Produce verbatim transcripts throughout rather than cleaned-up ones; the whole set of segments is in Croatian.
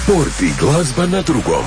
Sport i glazba na drugom.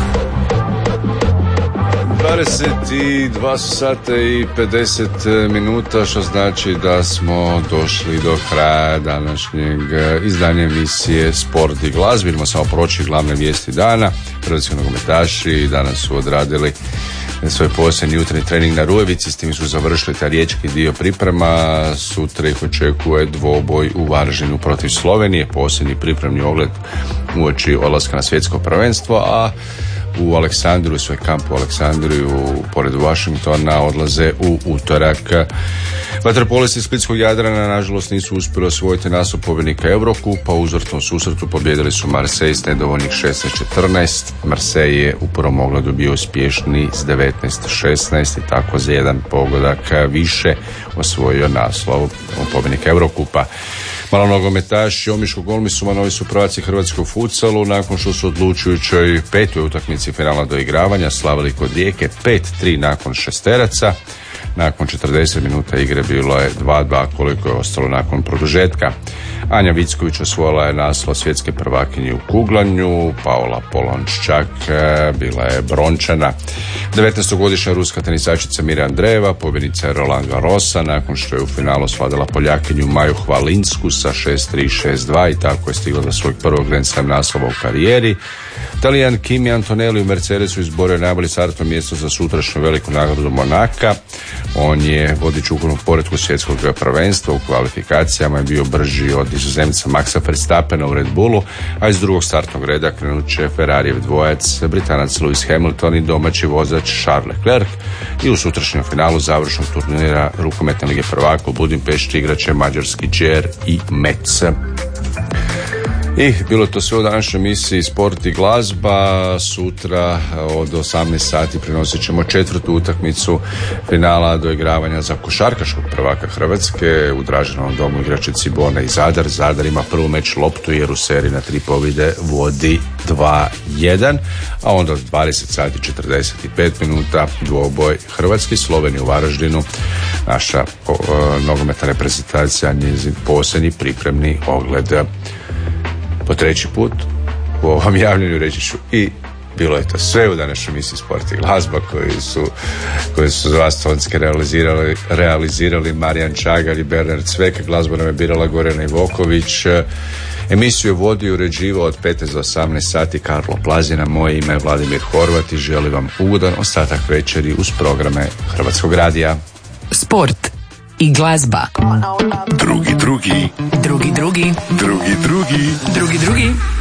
dvadeset dva sata i pedeset minuta, što znači da smo došli do kraja današnjeg izdanja emisije Sport i glazba. Idemo samo proći glavne vijesti dana. Hrvatski nogometaši danas su odradili svoj posljednji jutarnji trening na Rujevici, s tim su završili taj riječki dio priprema. Sutra ih očekuje dvoboj u Varaždinu protiv Slovenije, posljednji pripremni ogled uoči odlaska na svjetsko prvenstvo, a u Aleksandriju, svoj kamp u Aleksandriju pored Washingtona odlaze u utorak. Vaterpolisti Splitskog Jadrana nažalost nisu uspjeli osvojiti naslov pobjednika Eurokupa. U uzornom susretu pobijedili su Marseille s nedovoljnih šesnaest četrnaest. Marseille je u prvom ogledu bio uspješniji s devetnaest šesnaest i tako za jedan pogodak više osvojio naslov pobjednika Eurokupa. Malo nogometaši Omiškog Olmisuma novi su prvaci hrvatskog futsalu nakon što su odlučujućoj petoj utakmici finala doigravanja slavili kod Rijeke pet tri nakon šesteraca. Nakon četrdeset minuta igre bilo je dva dva koliko je ostalo nakon produžetka. Anja Vicković osvojila je naslov svjetske prvakinje u kuglanju, Paola Polončak bila je brončana. devetnaestogodišnja ruska tenisačica Mira Andreeva, pobjednica je Roland Garrosa, nakon što je u finalu svladala Poljakinju Maju Hvalinsku sa šest tri šest dva i tako je stigla do svog prvog Grand Slam naslova u karijeri. Talijan Kimi Antonelli u Mercedesu izborio najbolje startno mjesto za sutrašnju veliku nagradu Monaka. On je vodič u ukupnom poretku svjetskog prvenstva, u kvalifikacijama je bio brži od Nizozemca Maxa Verstappena u Red Bullu, a iz drugog startnog reda krenut će Ferrarijev dvojac, Britanac Lewis Hamilton i domaći vozač Charles Leclerc. I u sutrašnjem finalu završnog turnira rukometne lige prvaka u Budimpešti igraće mađarski Džer i Metz. I bilo je to sve u današnjoj emisiji Sport i glazba. Sutra od osamnaest sati prenosit ćemo četvrtu utakmicu finala doigravanja za košarkaškog prvaka Hrvatske. U Draženom domu igrače Cibona i Zadar. Zadar ima prvu meč loptu jer u seriji na tri pobjede vodi dva jedan. A onda od dvadeset sati četrdeset pet minuta dvoboj Hrvatski Slovenije u Varaždinu. Naša o, o, nogometna reprezentacija, njezin posljednji pripremni ogled. Po treći put u ovom javljanju reći ću i bilo je to sve u današnjoj emisiji Sport i glazba koji su, koji su za vas tonski realizirali, realizirali Marijan Čagalj i Bernard Cvek. Glazbu nam je birala Gorjana Ivoković. Emisiju je vodio i uređivao od petnaest do osamnaest sati Karlo Plazina. Moje ime je Vladimir Horvat i želim vam ugodan ostatak večeri uz programe Hrvatskog radija. Sport i glazba. Drugi, drugi. Drugi, drugi. Drugi, drugi. Drugi, drugi.